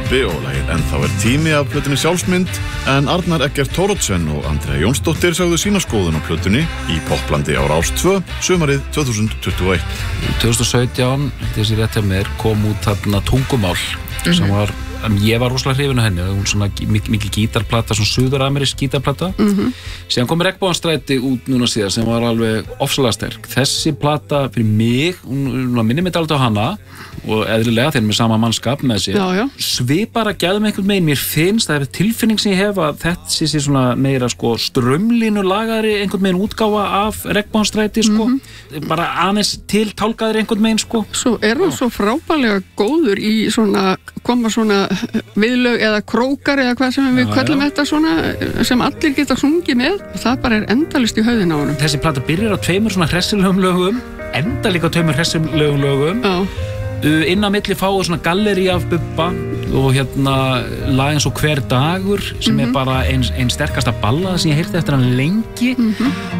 Bubbi og lagið Ennþá tími af plötunni Sjálfsmynd, en Arnar Eggert Thoroddsen og Andrea Jónsdóttir sögðu sína skoðun á plötunni í Poplandi á Rás 2 sumarið 2021. 2017, þessi rétt hjá mér, kom út þarna Tungumál, sem var, ég var rosalega hrifinn af henni, hún svona mikil gítarplata, svona suður-amerísk gítarplata. Síðan kom Regnbogansstræti út núna síðan sem var alveg ofsalega sterk. Þessi plata fyrir mig, hún minnir mig dálítið á hana og eðlilega þeir með sama mannskap með sér. Svipar að gæða með einhvern veginn, mér finnst, það er tilfinning sem ég hef að þetta sé svona meira sko strömlínulagari einhvern veginn útgáfa af Regnbogansstræti sko. Bara aðeins tiltálkaðir einhvern veginn sko. Svo er hann svo frábærlega góður í svona, koma svona viðlög eða krókar eða hvað sem við köllum þetta svona, sem allir geta sungið með. Það bara er endalist í höfðin á honum. Þessi plata byrjar á tveimur svona hressilegum lögum, enda líka á tveimur hressilegum lögum. Inn á milli fáið svona galleri af Bubba og lag eins og Hver dagur sem er bara ein sterkasta ballada sem ég heyrti eftir hann lengi.